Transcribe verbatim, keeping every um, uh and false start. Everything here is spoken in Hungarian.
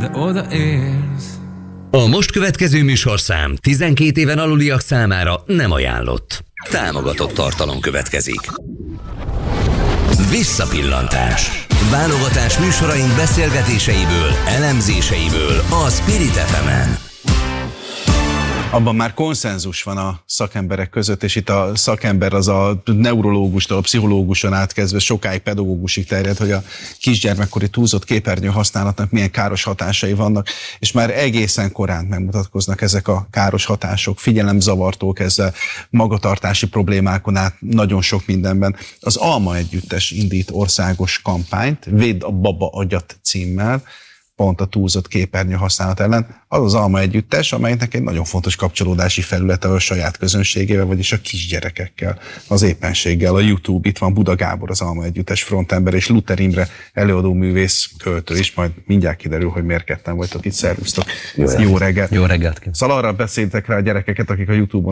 de odaérsz. A most következő műsorszám tizenkét éven aluliak számára nem ajánlott. Támogatott tartalom következik. Visszapillantás. Válogatás műsoraink beszélgetéseiből, elemzéseiből a Spirit ef emen. Abban már konszenzus van a szakemberek között, és itt a szakember az a neurológustól, a pszichológuson átkezdve sokáig pedagógusig terjed, hogy a kisgyermekkori túlzott képernyő használatnak milyen káros hatásai vannak, és már egészen korán megmutatkoznak ezek a káros hatások, figyelemzavartól kezdve magatartási problémákon át nagyon sok mindenben. Az Alma Együttes indít országos kampányt, Védd a baba agyat címmel, pont a túlzott képernyő használat ellen. Az az Alma Együttes, amelynek egy nagyon fontos kapcsolódási felülete a saját közönségével, vagyis a kisgyerekekkel, az éppenséggel. A YouTube, itt van Buda Gábor, az Alma Együttes frontember, és Luther Imre előadó művész, költő is, majd mindjárt kiderül, hogy miért ketten vagytok itt. Szervusztok. Jó, Jó reggelt. Jó reggelt. Szóval arra beszéltek rá a gyerekeket, akik a YouTube-on